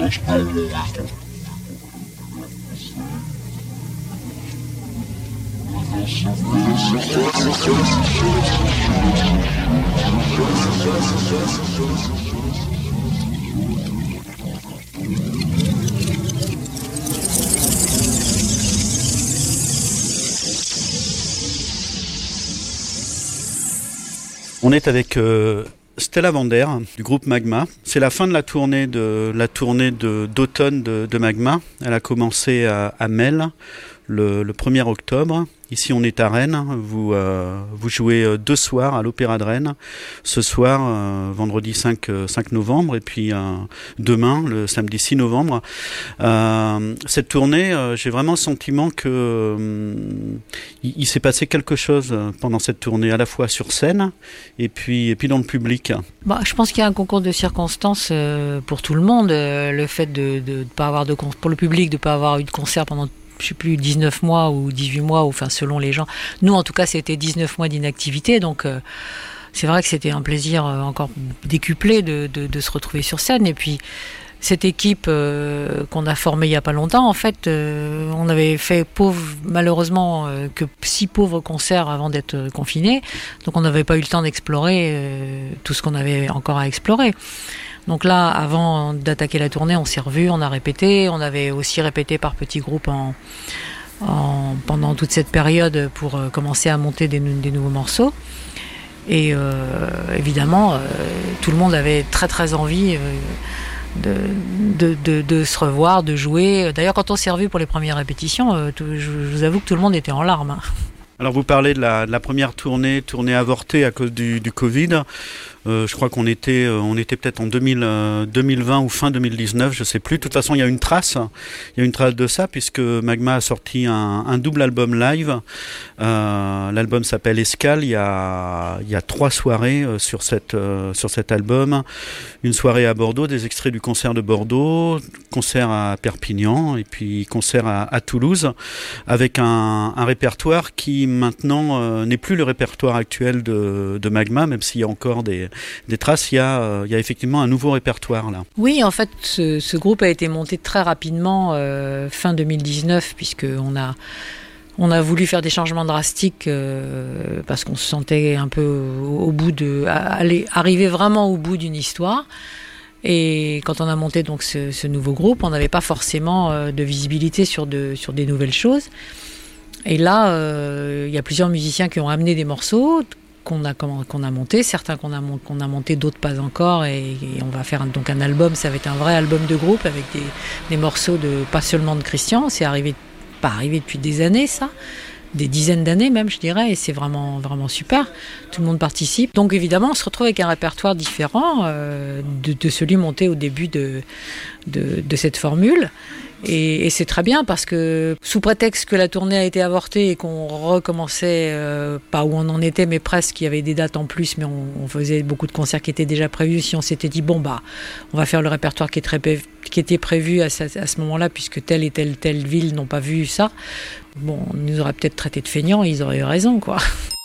On est avec Stella Vander du groupe Magma. C'est la fin de la tournée d'automne de Magma. Elle a commencé à Melle le 1er octobre. Ici, on est à Rennes. Vous jouez 2 soirs à l'Opéra de Rennes. Ce soir, vendredi 5 novembre, et puis demain, le samedi 6 novembre. Cette tournée, j'ai vraiment le sentiment que il s'est passé quelque chose pendant cette tournée, à la fois sur scène et puis dans le public. Je pense qu'il y a un concours de circonstances pour tout le monde. Le fait de pas avoir pour le public, de pas avoir eu de concert pendant 19 mois ou 18 mois, enfin selon les gens. Nous, en tout cas, c'était 19 mois d'inactivité, donc c'est vrai que c'était un plaisir encore décuplé de se retrouver sur scène. Et puis, cette équipe qu'on a formée il n'y a pas longtemps, en fait, on avait fait malheureusement que 6 pauvres concerts avant d'être confinés, donc on n'avait pas eu le temps d'explorer tout ce qu'on avait encore à explorer. Donc là, avant d'attaquer la tournée, on s'est revus, on a répété. On avait aussi répété par petits groupes pendant toute cette période pour commencer à monter des nouveaux morceaux. Et évidemment, tout le monde avait très très envie de se revoir, de jouer. D'ailleurs, quand on s'est revus pour les premières répétitions, je vous avoue que tout le monde était en larmes. Alors vous parlez de la première tournée avortée à cause du Covid. Je crois qu'on était peut-être en 2020 ou fin 2019, je sais plus. De toute façon, il y a une trace de ça, puisque Magma a sorti un double album live. L'album s'appelle Escale. Il y a 3 soirées sur cet album. Une soirée à Bordeaux, des extraits du concert de Bordeaux, concert à Perpignan et puis concert à Toulouse, avec un répertoire qui maintenant n'est plus le répertoire actuel de Magma, même s'il y a encore des traces. Il y a effectivement un nouveau répertoire là. Oui, en fait, ce groupe a été monté très rapidement fin 2019, puisqu'on a voulu faire des changements drastiques parce qu'on se sentait un peu arriver vraiment au bout d'une histoire. Et quand on a monté donc ce nouveau groupe, on n'avait pas forcément de visibilité sur des nouvelles choses. Et là, il y a plusieurs musiciens qui ont amené des morceaux qu'on a monté, certains qu'on a monté, d'autres pas encore, et on va faire donc un album. Ça va être un vrai album de groupe avec des morceaux pas seulement de Christian. C'est pas arrivé depuis des années, ça, des dizaines d'années même, je dirais, et c'est vraiment vraiment super. Tout le monde participe, donc évidemment on se retrouve avec un répertoire différent de celui monté au début de cette formule. Et c'est très bien, parce que sous prétexte que la tournée a été avortée et qu'on recommençait, pas où on en était, mais presque, il y avait des dates en plus, mais on faisait beaucoup de concerts qui étaient déjà prévus. Si on s'était dit, on va faire le répertoire qui était prévu à ce moment-là, puisque telle et telle ville n'ont pas vu ça, on nous aurait peut-être traité de feignants, et ils auraient eu raison, quoi.